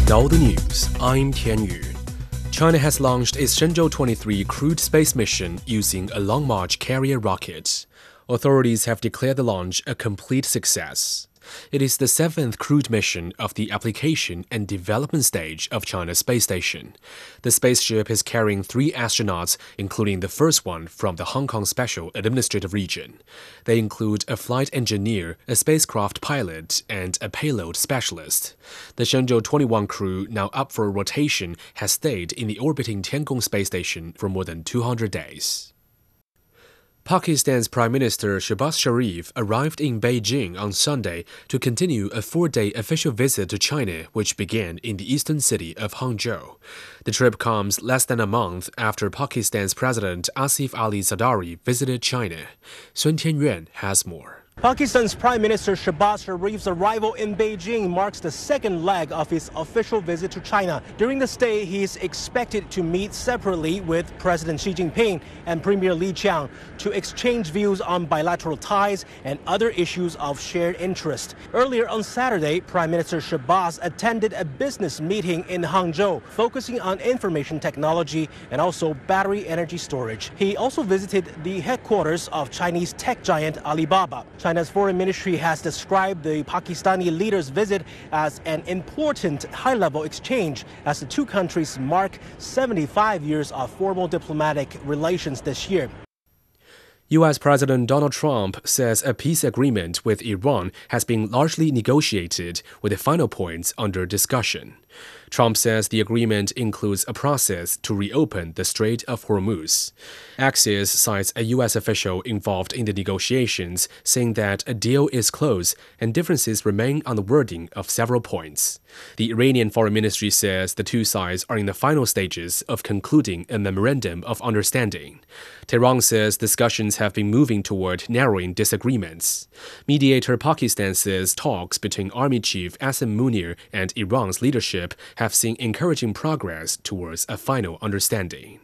Now the news, I'm Tian Yu. China has launched its Shenzhou 23 crewed space mission using a Long March carrier rocket. Authorities have declared the launch a complete success. It is the 7th crewed mission of the application and development stage of China's space station. The spaceship is carrying 3 astronauts, including the first one from the Hong Kong Special Administrative Region. They include a flight engineer, a spacecraft pilot, and a payload specialist. The Shenzhou 21 crew, now up for rotation, has stayed in the orbiting Tiangong space station for more than 200 days. Pakistan's Prime Minister Shehbaz Sharif arrived in Beijing on Sunday to continue a 4-day official visit to China, which began in the eastern city of Hangzhou. The trip comes less than a month after Pakistan's President Asif Ali Zardari visited China. Sun Tianyuan has more. Pakistan's Prime Minister Shehbaz Sharif's arrival in Beijing marks the second leg of his official visit to China. During the stay, he is expected to meet separately with President Xi Jinping and Premier Li Qiang to exchange views on bilateral ties and other issues of shared interest. Earlier on Saturday, Prime Minister Shehbaz attended a business meeting in Hangzhou, focusing on information technology and also battery energy storage. He also visited the headquarters of Chinese tech giant Alibaba. China's foreign ministry has described the Pakistani leader's visit as an important high-level exchange as the two countries mark 75 years of formal diplomatic relations this year. U.S. President Donald Trump says a peace agreement with Iran has been largely negotiated, with the final points under discussion. Trump says the agreement includes a process to reopen the Strait of Hormuz. Axios cites a U.S. official involved in the negotiations, saying that a deal is close and differences remain on the wording of several points. The Iranian Foreign Ministry says the two sides are in the final stages of concluding a memorandum of understanding. Tehran says discussions have been moving toward narrowing disagreements. Mediator Pakistan says talks between Army Chief Asim Munir and Iran's leadership have seen encouraging progress towards a final understanding.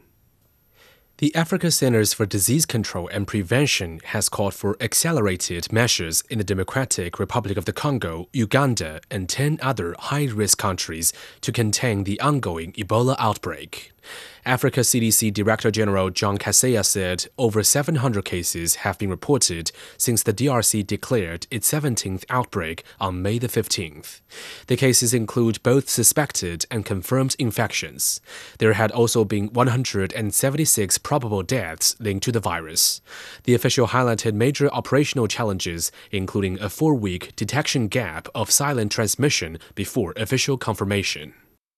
The Africa Centers for Disease Control and Prevention has called for accelerated measures in the Democratic Republic of the Congo, Uganda, and 10 other high-risk countries to contain the ongoing Ebola outbreak. Africa CDC Director General John Kaseya said over 700 cases have been reported since the DRC declared its 17th outbreak on May the 15th. The cases include both suspected and confirmed infections. There had also been 176 probable deaths linked to the virus. The official highlighted major operational challenges, including a 4-week detection gap of silent transmission before official confirmation.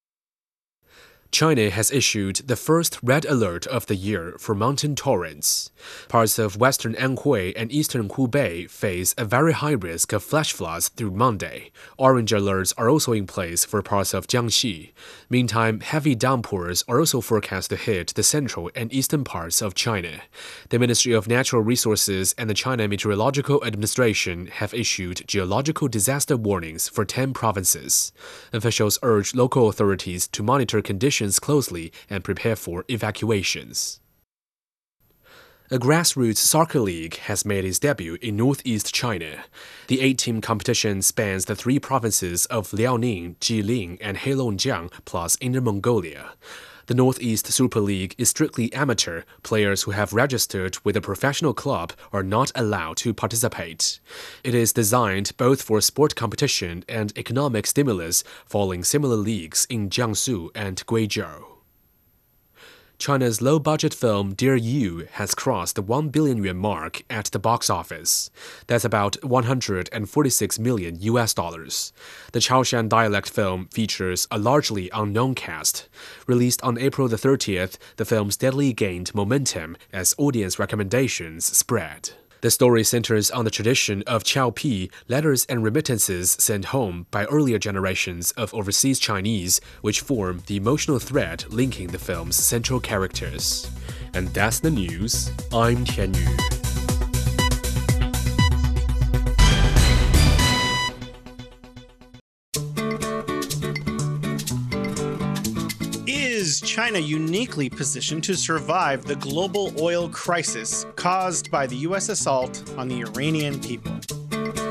China has issued the first red alert of the year for mountain torrents. Parts of western Anhui and eastern Hubei face a very high risk of flash floods through Monday. Orange alerts are also in place for parts of Jiangxi. Meantime, heavy downpours are also forecast to hit the central and eastern parts of China. The Ministry of Natural Resources and the China Meteorological Administration have issued geological disaster warnings for 10 provinces. Officials urge local authorities to monitor conditions closely and prepare for evacuations. A grassroots soccer league has made its debut in northeast China. The 8-team competition spans the 3 provinces of Liaoning, Jilin, and Heilongjiang, plus Inner Mongolia. The Northeast Super League is strictly amateur. Players who have registered with a professional club are not allowed to participate. It is designed both for sport competition and economic stimulus, following similar leagues in Jiangsu and Guizhou. China's low-budget film Dear You has crossed the 1 billion yuan mark at the box office. That's about $146 million. The Chaoshan dialect film features a largely unknown cast. Released on April the 30th, the film steadily gained momentum as audience recommendations spread. The story centers on the tradition of Qiaopi, letters and remittances sent home by earlier generations of overseas Chinese, which form the emotional thread linking the film's central characters. And that's the news. I'm Tian Yu. Is China uniquely positioned to survive the global oil crisis caused by the U.S. assault on the Iranian people?